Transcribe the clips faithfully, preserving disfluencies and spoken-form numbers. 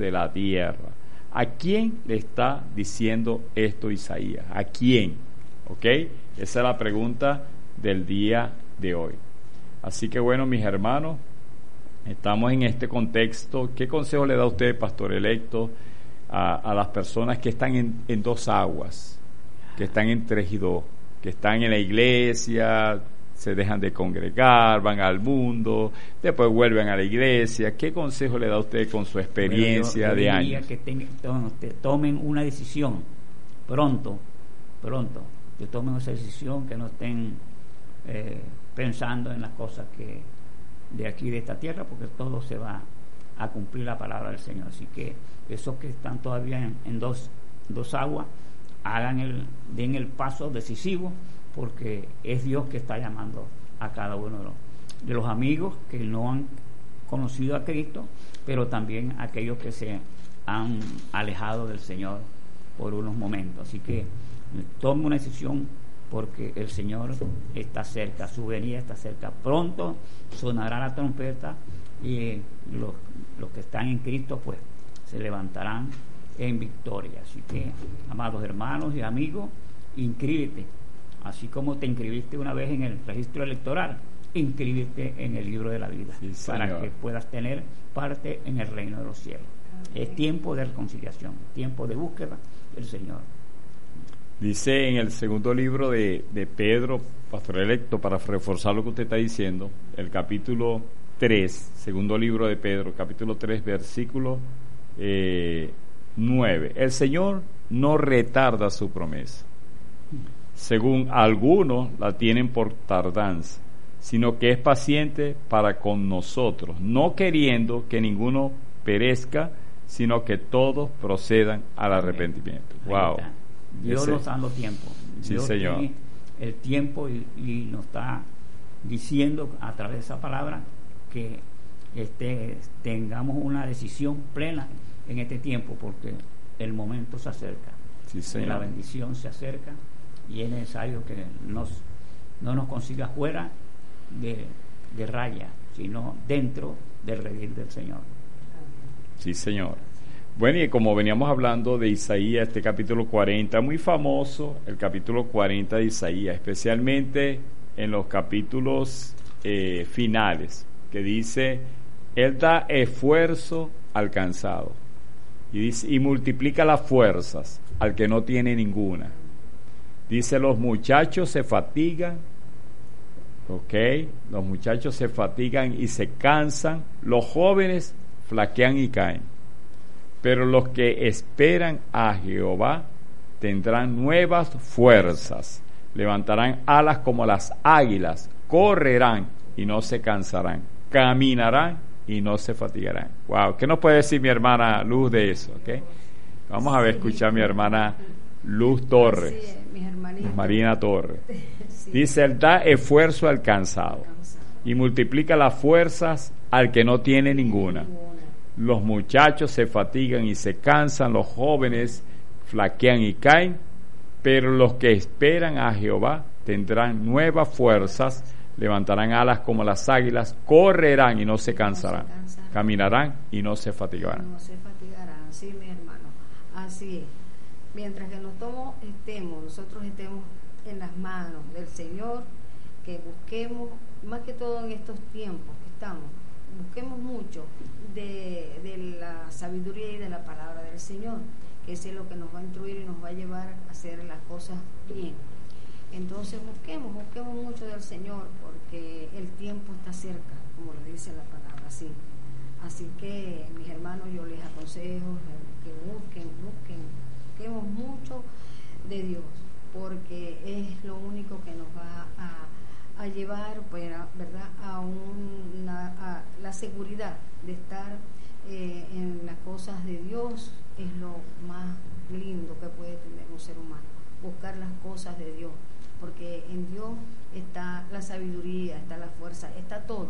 de la tierra. ¿A quién le está diciendo esto Isaías? ¿A quién? ¿Ok? Esa es la pregunta del día de hoy. Así que bueno, mis hermanos, estamos en este contexto. ¿Qué consejo le da usted, pastor electo, a, a las personas que están en, en dos aguas, que están en tres y dos, que están en la iglesia, se dejan de congregar, van al mundo, después vuelven a la iglesia? ¿Qué consejo le da usted con su experiencia bueno, yo, yo de diría años? que ten, tomen una decisión pronto, pronto, que tomen esa decisión, que no estén eh, pensando en las cosas que de aquí, de esta tierra, porque todo se va a cumplir la palabra del Señor. Así que esos que están todavía en, en dos, dos aguas, hagan el, den el paso decisivo, porque es Dios que está llamando a cada uno de los, de los amigos que no han conocido a Cristo, pero también a aquellos que se han alejado del Señor por unos momentos. Así que tome una decisión, porque el Señor está cerca, su venida está cerca. Pronto sonará la trompeta y los, los que están en Cristo pues se levantarán en victoria. Así que, amados hermanos y amigos, inscríbete, así como te inscribiste una vez en el registro electoral, inscríbete en el libro de la vida, sí, para que puedas tener parte en el reino de los cielos. Es tiempo de reconciliación, tiempo de búsqueda del Señor. Dice en el segundo libro de, de Pedro, pastor electo, para reforzar lo que usted está diciendo, el capítulo tres, segundo libro de Pedro, capítulo tres, versículo eh, nueve. El Señor no retarda su promesa, según algunos la tienen por tardanza, sino que es paciente para con nosotros, no queriendo que ninguno perezca, sino que todos procedan al arrepentimiento. Wow. Dios Ese. nos da los tiempos. Sí, Dios Señor. tiene el tiempo y, y nos está diciendo a través de esa palabra que este, tengamos una decisión plena en este tiempo, porque el momento se acerca. Sí, Señor. La bendición se acerca y es necesario que nos, no nos consiga fuera de, de raya, sino dentro del redil del Señor. Sí, Señor. Bueno, y como veníamos hablando de Isaías, este capítulo cuarenta, muy famoso el capítulo cuarenta de Isaías, especialmente en los capítulos eh, finales, que dice: Él da esfuerzo al cansado y, dice, y multiplica las fuerzas al que no tiene ninguna. Dice: los muchachos se fatigan, ok, los muchachos se fatigan y se cansan, los jóvenes flaquean y caen. Pero los que esperan a Jehová tendrán nuevas fuerzas, levantarán alas como las águilas, correrán y no se cansarán, caminarán y no se fatigarán. Wow, ¿qué nos puede decir mi hermana Luz de eso? ¿Okay? Vamos a ver, escuchar a mi hermana Luz Torres, sí, mis Marina Torres. Sí. Dice: Él da esfuerzo al cansado y multiplica las fuerzas al que no tiene ninguna. Los muchachos se fatigan y se cansan, los jóvenes flaquean y caen, pero los que esperan a Jehová tendrán nuevas fuerzas, levantarán alas como las águilas, correrán y no se cansarán, no se caminarán y no se fatigarán. No se fatigarán, sí, mi hermano, así es. Mientras que nosotros estemos, nosotros estemos en las manos del Señor, que busquemos, más que todo en estos tiempos que estamos, busquemos mucho de, de la sabiduría y de la palabra del Señor, que ese es lo que nos va a instruir y nos va a llevar a hacer las cosas bien. Entonces busquemos, busquemos mucho del Señor, porque el tiempo está cerca, como lo dice la palabra, así. Así que, mis hermanos, yo les aconsejo que busquen, busquen, busquemos mucho de Dios, porque es lo único que nos va a, a llevar, pues, ¿verdad?, a, una, a la seguridad de estar eh, en las cosas de Dios. Es lo más lindo que puede tener un ser humano, buscar las cosas de Dios, porque en Dios está la sabiduría, está la fuerza, está todo.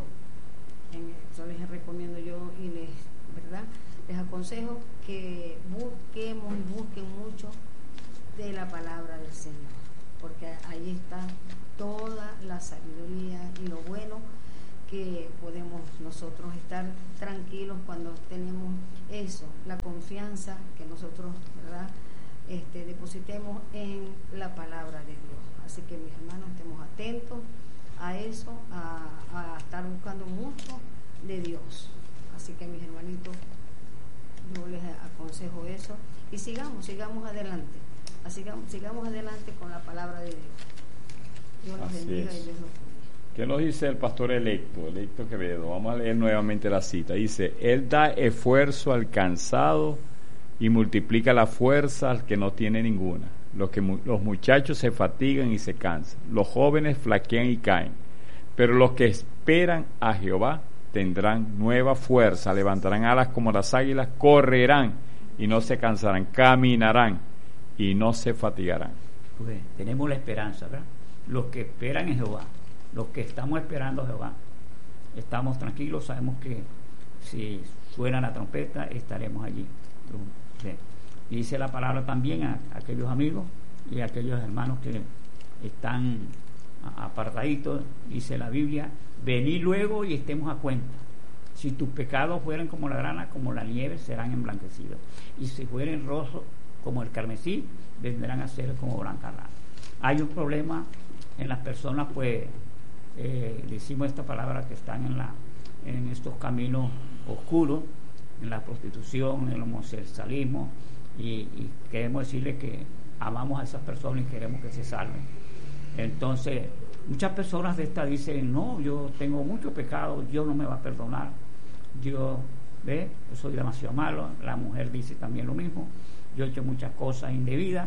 Eso les recomiendo yo y les, ¿verdad?, les aconsejo que busquemos y busquen mucho de la palabra del Señor, porque ahí está toda la sabiduría y lo bueno que podemos nosotros estar tranquilos cuando tenemos eso, la confianza que nosotros, ¿verdad?, este, depositemos en la palabra de Dios. Así que, mis hermanos, estemos atentos a eso, a, a estar buscando mucho de Dios. Así que, mis hermanitos, yo les aconsejo eso y sigamos, sigamos adelante, sigamos, sigamos adelante con la palabra de Dios. Dios los bendiga y Dios los cuide. ¿Qué nos dice el pastor electo, electo Quevedo? Vamos a leer nuevamente la cita. Dice: Él da esfuerzo al cansado y multiplica la fuerza al que no tiene ninguna. Los, que, los muchachos se fatigan y se cansan, los jóvenes flaquean y caen, pero los que esperan a Jehová tendrán nueva fuerza, levantarán alas como las águilas, correrán y no se cansarán, caminarán y no se fatigarán. Pues tenemos la esperanza, ¿verdad? Los que esperan en Jehová, los que estamos esperando a Jehová, estamos tranquilos, sabemos que si suena la trompeta estaremos allí. Y dice la palabra también a, a aquellos amigos y a aquellos hermanos que están apartaditos, dice la Biblia: venid luego y estemos a cuenta. Si tus pecados fueran como la grana, como la nieve, serán emblanquecidos, y si fueren rojos como el carmesí, vendrán a ser como blanca lana. Hay un problema en las personas, pues eh, decimos esta palabra, que están en la en estos caminos oscuros, en la prostitución, en el homosexualismo, y, y queremos decirle que amamos a esas personas y queremos que se salven. Entonces, muchas personas de estas dicen: no, yo tengo mucho pecado, Dios no me va a perdonar, yo, ¿ve? yo soy demasiado malo. La mujer dice también lo mismo: yo he hecho muchas cosas indebidas.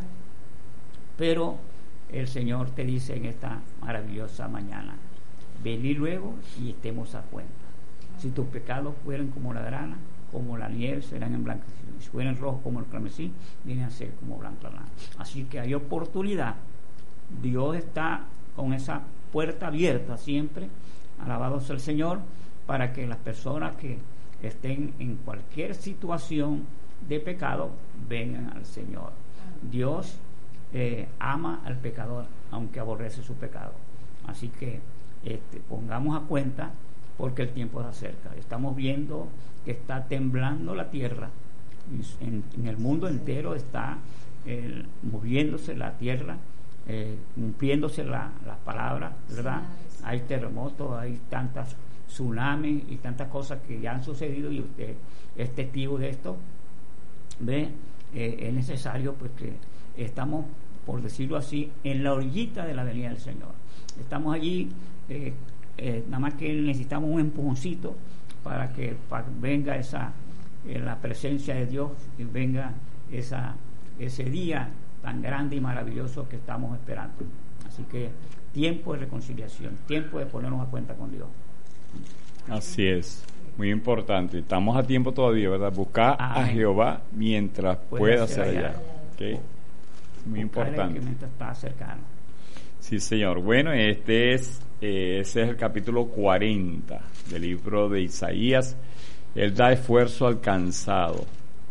Pero el Señor te dice en esta maravillosa mañana: vení luego y estemos a cuenta. Si tus pecados fueran como la grana, como la nieve, serán emblanquecidos. Si fueran rojos como el carmesí, vienen a ser como blanca lana. Así que hay oportunidad. Dios está con esa puerta abierta siempre, alabado sea el Señor, para que las personas que estén en cualquier situación de pecado vengan al Señor. Dios eh, ama al pecador, aunque aborrece su pecado. Así que este, pongamos a cuenta, porque el tiempo se acerca. Estamos viendo que está temblando la tierra, en, en el mundo entero está eh, moviéndose la tierra, eh, cumpliéndose la, la palabra, ¿verdad? Hay terremotos, hay tantas tsunamis y tantas cosas que ya han sucedido, y usted es testigo de esto. ¿Ve? Eh, es necesario, pues, que estamos, por decirlo así, en la orillita de la venida del Señor. Estamos allí, eh, eh, nada más que necesitamos un empujoncito para que para venga esa eh, la presencia de Dios, y venga esa ese día tan grande y maravilloso que estamos esperando. Así que tiempo de reconciliación, tiempo de ponernos a cuenta con Dios. Así es, muy importante. Estamos a tiempo todavía, ¿verdad? Buscar Amén. A Jehová mientras pueda, pueda ser allá. allá. ¿Okay? Muy importante. Que mientras está cercano. Sí, Señor. Bueno, este es eh, ese es el capítulo cuarenta del libro de Isaías. Él da esfuerzo al cansado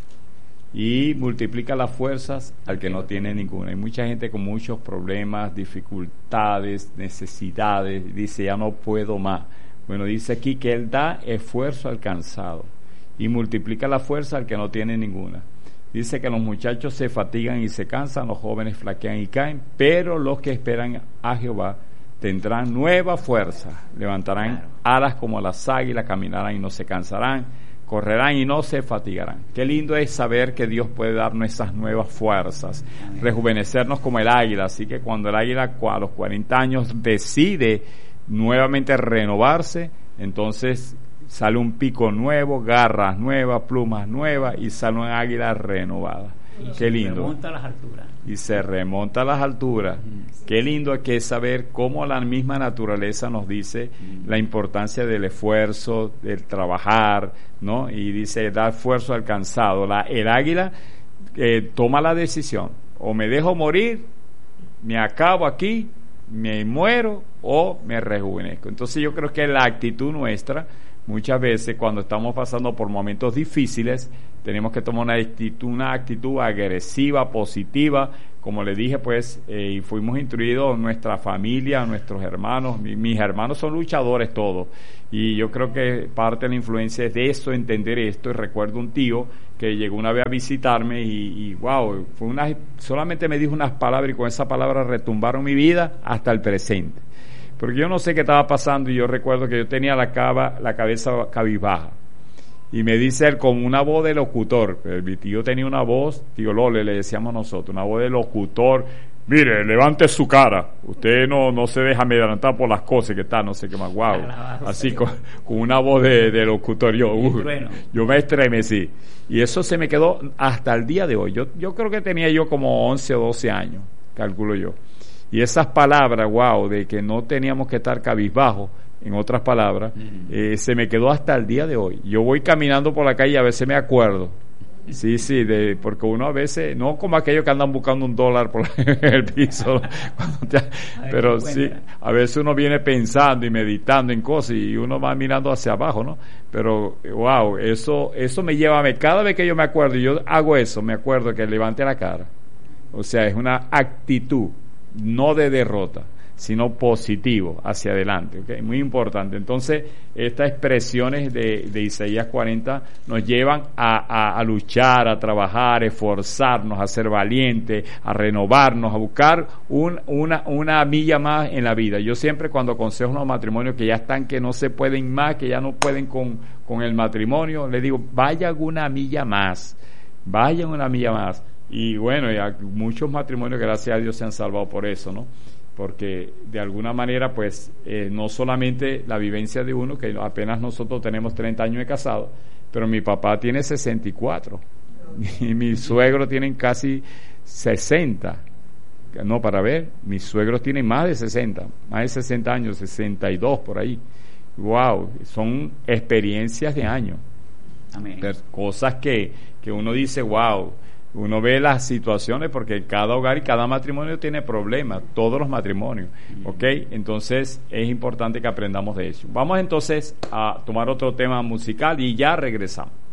y multiplica las fuerzas al que no tiene ninguna. Hay mucha gente con muchos problemas, dificultades, necesidades, dice: ya no puedo más. Bueno, dice aquí que Él da esfuerzo al cansado y multiplica la fuerza al que no tiene ninguna. Dice que los muchachos se fatigan y se cansan, los jóvenes flaquean y caen, pero los que esperan a Jehová tendrán nueva fuerza, levantarán claro. alas como las águilas, caminarán y no se cansarán, correrán y no se fatigarán. Qué lindo es saber que Dios puede darnos esas nuevas fuerzas, Amén. Rejuvenecernos como el águila. Así que cuando el águila a los cuarenta años decide nuevamente renovarse, entonces sale un pico nuevo, garras nuevas, plumas nuevas, y sale una águila renovada. Y Qué se lindo. remonta a las alturas. Y se remonta a las alturas. Mm. Qué lindo es que es saber cómo la misma naturaleza nos dice mm. la importancia del esfuerzo, del trabajar, ¿no? Y dice: dar esfuerzo al cansado. La, el águila eh, toma la decisión: o me dejo morir, me acabo aquí, me muero, o me rejuvenezco. Entonces yo creo que la actitud nuestra, muchas veces cuando estamos pasando por momentos difíciles, tenemos que tomar una actitud, una actitud agresiva, positiva, como le dije, pues, eh, y fuimos instruidos, nuestra familia, nuestros hermanos, mi, mis hermanos son luchadores todos, y yo creo que parte de la influencia es de eso, entender esto. Y recuerdo un tío que llegó una vez a visitarme y, y wow, fue una, solamente me dijo unas palabras y con esas palabras retumbaron mi vida hasta el presente. Porque yo no sé qué estaba pasando y yo recuerdo que yo tenía la, cava, la cabeza cabizbaja. Y me dice él con una voz de locutor, mi tío tenía una voz, tío Lole le decíamos nosotros, una voz de locutor, mire, levante su cara, usted no no se deja amedrentar por las cosas que está, no sé qué más, wow, así con, con una voz de, de locutor, yo uh, yo me estremecí, y eso se me quedó hasta el día de hoy. Yo, yo creo que tenía yo como once o doce años, calculo yo, y esas palabras, wow, de que no teníamos que estar cabizbajos, en otras palabras, uh-huh. eh, se me quedó hasta el día de hoy. Yo voy caminando por la calle y a veces me acuerdo. Sí, sí, de, porque uno a veces, no como aquellos que andan buscando un dólar por el piso, te, pero sí, a veces uno viene pensando y meditando en cosas y uno va mirando hacia abajo, ¿no? Pero, wow, eso eso me lleva a mí. Cada vez que yo me acuerdo y yo hago eso, me acuerdo que levante la cara. O sea, es una actitud, no de derrota, sino positivo, hacia adelante, ¿okay? Muy importante. Entonces, estas expresiones de, de Isaías cuarenta nos llevan a, a, a luchar, a trabajar, a esforzarnos, a ser valientes, a renovarnos, a buscar un, una, una milla más en la vida. Yo siempre cuando aconsejo a los matrimonios que ya están, que no se pueden más, que ya no pueden con, con el matrimonio, les digo, vayan una milla más, vayan una milla más. Y bueno, ya muchos matrimonios, gracias a Dios, se han salvado por eso, ¿no? Porque de alguna manera pues eh, no solamente la vivencia de uno, que apenas nosotros tenemos treinta años de casado, pero mi papá tiene sesenta y cuatro y mis suegros tienen casi sesenta, no, para ver, mis suegros tienen más de sesenta, más de sesenta años, sesenta y dos por ahí. Wow, son experiencias de años. Amén. Cosas que, que uno dice, wow. Uno ve las situaciones porque cada hogar y cada matrimonio tiene problemas, todos los matrimonios, ¿ok? Entonces es importante que aprendamos de eso. Vamos entonces a tomar otro tema musical y ya regresamos.